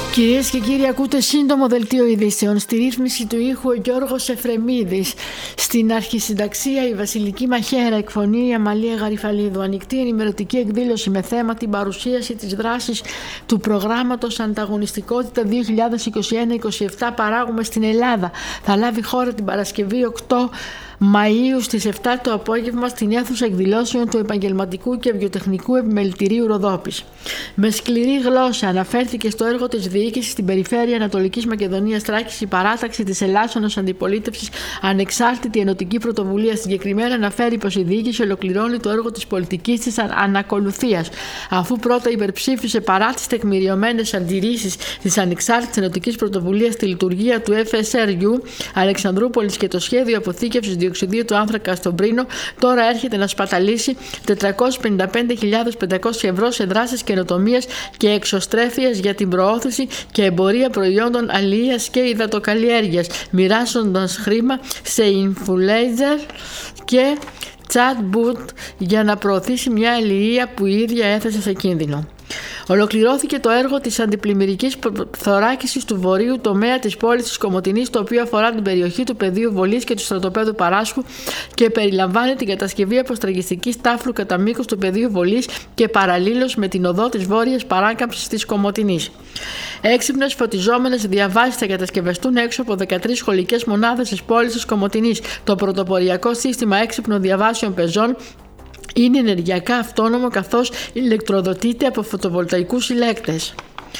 Κυρίες και κύριοι, ακούτε σύντομο δελτίο ειδήσεων. Στη ρύθμιση του ήχου ο Γιώργος Εφρεμίδης. Στην αρχισυνταξία η Βασιλική Μαχαίρα, εκφωνεί η Αμαλία Γαριφαλίδου. Ανοιχτή ενημερωτική εκδήλωση με θέμα την παρουσίαση της δράσης του προγράμματος Ανταγωνιστικότητα 2021-2027 παράγουμε στην Ελλάδα. Θα λάβει χώρα την Παρασκευή 8 Μαΐου στις 7 το απόγευμα στην αίθουσα εκδηλώσεων του Επαγγελματικού και Βιοτεχνικού Επιμελητηρίου Ροδόπης. Με σκληρή γλώσσα αναφέρθηκε στο έργο της διοίκησης στην περιφέρεια Ανατολικής Μακεδονίας Θράκης η παράταξη της Ελλάσσονος Αντιπολίτευσης Ανεξάρτητη Ενωτική Πρωτοβουλία. Συγκεκριμένα αναφέρει πως η διοίκηση ολοκληρώνει το έργο της πολιτικής της ανακολουθίας, αφού πρώτα υπερψήφισε παρά τις τεκμηριωμένες αντιρρήσεις της Ανεξάρτητης Ενωτικής Πρωτοβουλίας στη λειτουργία του FSRU Αλεξανδρούπολης και το σχέδιο αποθήκευσης διοξειδίου του άνθρακα στον Πρίνο, τώρα έρχεται να σπαταλήσει 455.500 ευρώ σε δράσεις καινοτομίας και εξωστρέφειας για την προώθηση και εμπορία προϊόντων αλιείας και υδατοκαλλιέργειας, μοιράζοντας χρήμα σε influencer και chatbot για να προωθήσει μια αλληλεία που η ίδια έθεσε σε κίνδυνο. Ολοκληρώθηκε το έργο της αντιπλημμυρικής θωράκισης του βορείου τομέα της πόλης της Κομοτηνής, το οποίο αφορά την περιοχή του πεδίου Βολής και του στρατοπέδου Παράσχου και περιλαμβάνει την κατασκευή αποστραγιστικής τάφλου κατά μήκος του πεδίου Βολής και παραλλήλως με την οδό της βόρειας παράκαμψης της Κομοτηνής. Έξυπνες φωτιζόμενες διαβάσεις θα κατασκευαστούν έξω από 13 σχολικές μονάδες της πόλης της Κομοτηνής. Το πρωτοποριακό σύστημα έξυπνων διαβάσεων πεζών είναι ενεργειακά αυτόνομο, καθώς ηλεκτροδοτείται από φωτοβολταϊκούς συλλέκτες.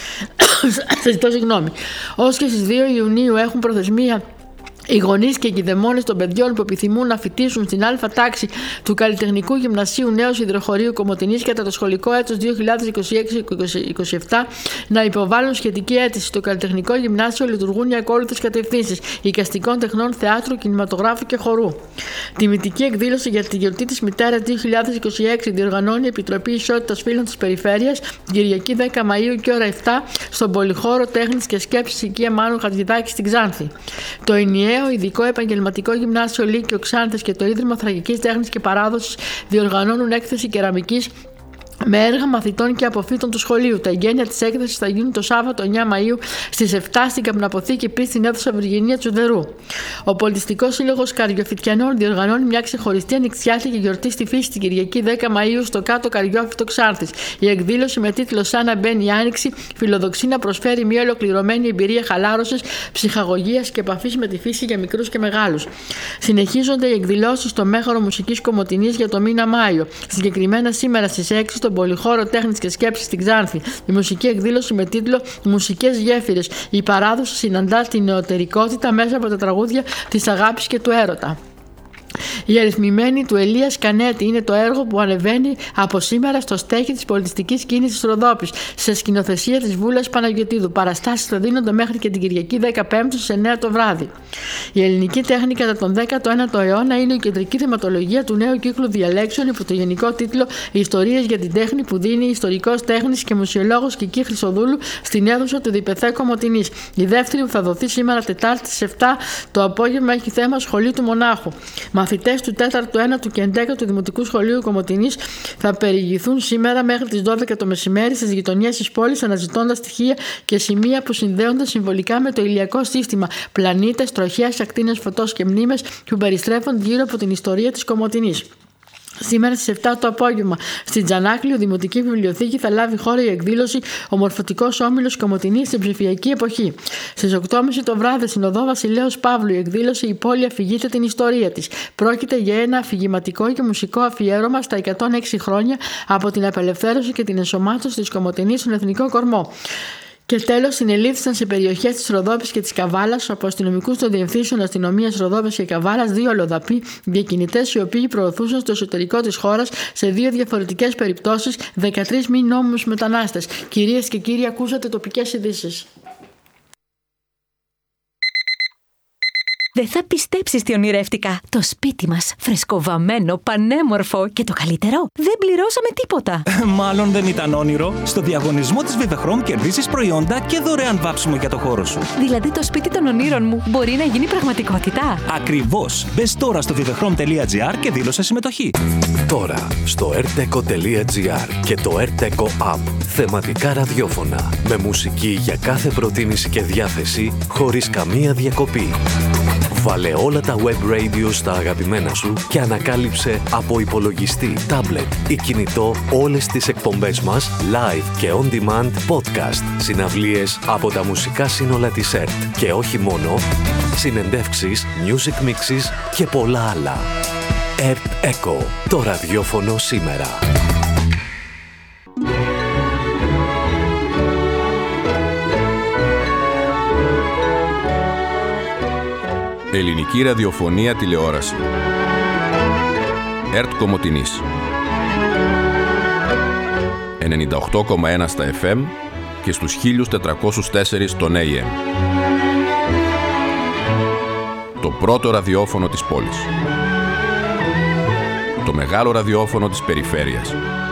Ως και στις 2 Ιουνίου έχουν προθεσμία οι γονείς και οι κηδεμόνες των παιδιών που επιθυμούν να φοιτήσουν στην Α τάξη του Καλλιτεχνικού Γυμνασίου Νέου Υδροχωρίου Κομοτηνής κατά το σχολικό έτος 2026-2027 να υποβάλουν σχετική αίτηση. Στο Καλλιτεχνικό Γυμνάσιο λειτουργούν οι ακόλουθες κατευθύνσεις: εικαστικών τεχνών, θεάτρου, κινηματογράφου και χορού. Τιμητική εκδήλωση για τη γιορτή της Μητέρας 2026 διοργανώνει η Επιτροπή Ισότητας Φύλων της Περιφέρειας Κυριακή 10 Μαΐου και ώρα 7 στον Πολυχώρο Τέχνης και Σκέψης οικία Μάνου Χατζηδάκη στην Ξάνθη. Το ενιαίο Ειδικό Επαγγελματικό Γυμνάσιο Λύκειο Ξάνθης και το Ίδρυμα Θρακικής Τέχνης και Παράδοσης διοργανώνουν έκθεση κεραμικής με έργα μαθητών και αποφύτων του σχολείου. Τα εγγένεια της έκθεσης θα γίνουν το Σάββατο 9 Μαΐου στις 7 στην Καπναποθήκη π. στην αίθουσα Βυργινία Τσουδερού. Ο Πολιτιστικός Σύλλογος Καριοφυτιανών διοργανώνει μια ξεχωριστή ανοιξιάτικη γιορτή στη φύση την Κυριακή 10 Μαΐου στο Κάτω Καριόφυτο Ξάνθης. Η εκδήλωση με τίτλο «Σαν να μπαίνει η Άνοιξη» φιλοδοξεί να προσφέρει μια ολοκληρωμένη εμπειρία χαλάρωσης, ψυχαγωγίας και επαφής με τη φύση για μικρούς και μεγάλους. Συνεχίζονται οι εκδηλώσεις στο Μέγαρο Μουσικής Κομοτηνής για το μήνα Μάιο. Συγκεκριμένα σήμερα στις 6 στον Πολυχώρο Τέχνης και Σκέψης στην Ξάνθη. Η μουσική εκδήλωση με τίτλο «Μουσικές γέφυρες». Η παράδοση συναντά την νεωτερικότητα μέσα από τα τραγούδια της αγάπης και του έρωτα. Η αριθμημένη του Ελία Κανέτη είναι το έργο που ανεβαίνει από σήμερα στο στέκι της πολιτιστικής κίνησης Ροδόπης, σε σκηνοθεσία της Βούλας Παναγιωτίδου. Παραστάσεις θα δίνονται μέχρι και την Κυριακή 15 στις 9 το βράδυ. Η ελληνική τέχνη κατά τον 19ο αιώνα είναι η κεντρική θεματολογία του νέου κύκλου διαλέξεων υπό το γενικό τίτλο «Ιστορίες για την τέχνη» που δίνει ιστορικός τέχνης και μουσιολόγος Κική Χρυσοδούλου στην αίθουσα του Διπεθέ Κομοτηνής. Η δεύτερη που θα δοθεί σήμερα Τετάρτη στις 7 το απόγευμα έχει θέμα Σχολή του Μονάχου. Μαθητές του 4ου, 1ου και 11ου Δημοτικού Σχολείου Κομοτηνής θα περιηγηθούν σήμερα μέχρι τις 12 το μεσημέρι στις γειτονιές της πόλης, αναζητώντας στοιχεία και σημεία που συνδέονται συμβολικά με το ηλιακό σύστημα, πλανήτες, τροχές, ακτίνες φωτός και μνήμες που περιστρέφονται γύρω από την ιστορία της Κομοτηνής. Σήμερα στις 7 το απόγευμα στην Τζανάκλειο Δημοτική Βιβλιοθήκη θα λάβει χώρα η εκδήλωση «Ο Μορφωτικός Όμιλος Κομοτηνής στην ψηφιακή εποχή». Στις 8.30 το βράδυ στην οδό Βασιλέως Παύλου η εκδήλωση «Η πόλη αφηγείται την ιστορία της». Πρόκειται για ένα αφηγηματικό και μουσικό αφιέρωμα στα 106 χρόνια από την απελευθέρωση και την ενσωμάτωση της Κομοτηνής στον εθνικό κορμό. Και τέλος, συνελήφθησαν σε περιοχές της Ροδόπης και της Καβάλας από αστυνομικούς των Διευθύνσεων Αστυνομίας Ροδόπης και Καβάλας 2 αλλοδαποί διακινητές οι οποίοι προωθούσαν στο εσωτερικό της χώρας σε 2 διαφορετικές περιπτώσεις 13 μη νόμιμους μετανάστες. Κυρίες και κύριοι, ακούσατε τοπικές ειδήσεις. Δεν θα πιστέψεις τι ονειρεύτηκα. Το σπίτι μας, φρεσκοβαμμένο, πανέμορφο και το καλύτερο, δεν πληρώσαμε τίποτα. Μάλλον δεν ήταν όνειρο. Στο διαγωνισμό της Vivechrome κερδίσεις προϊόντα και δωρεάν βάψιμο για το χώρο σου. Δηλαδή το σπίτι των ονείρων μου μπορεί να γίνει πραγματικότητα. Ακριβώς. Μπες τώρα στο vivechrome.gr και δήλωσε συμμετοχή. Τώρα στο rteco.gr και το rteco app. Θεματικά ραδιόφωνα με μουσική για κάθε προτίμηση και διάθεση χωρίς καμία διακοπή. Βάλε όλα τα web radio στα αγαπημένα σου και ανακάλυψε από υπολογιστή, tablet ή κινητό όλες τις εκπομπές μας live και on demand podcast, συναυλίες από τα μουσικά σύνολα της ΕΡΤ και όχι μόνο, συνεντεύξεις, music mixes και πολλά άλλα. ΕΡΤ Echo, το ραδιόφωνο σήμερα. Ελληνική ραδιοφωνία τηλεόραση. ΕΡΤ Κομοτηνής 98,1 στα FM και στους 1404 στον AM. Το πρώτο ραδιόφωνο της πόλης. Το μεγάλο ραδιόφωνο της περιφέρειας.